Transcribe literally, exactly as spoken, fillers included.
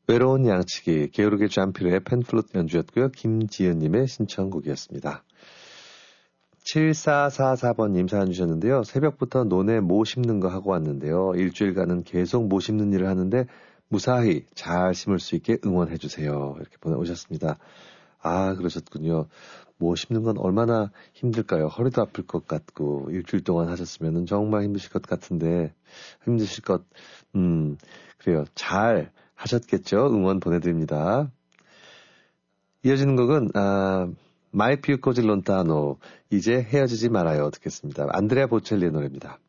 외로운 양치기, 게오르게 잠피르의 펜플룻 연주였고요. 김지은님의 신청곡이었습니다. 칠사사사 번님 사연 주셨는데요. 새벽부터 논에 모 심는 거 하고 왔는데요. 일주일간은 계속 모 심는 일을 하는데 무사히 잘 심을 수 있게 응원해주세요. 이렇게 보내오셨습니다. 아, 그러셨군요. 뭐 심는 건 얼마나 힘들까요? 허리도 아플 것 같고 일주일 동안 하셨으면 정말 힘드실 것 같은데 힘드실 것, 음, 그래요. 잘 하셨겠죠? 응원 보내드립니다. 이어지는 곡은 아, 마이 피우코질 론타노 이제 헤어지지 말아요 듣겠습니다. 안드레아 보첼리의 노래입니다.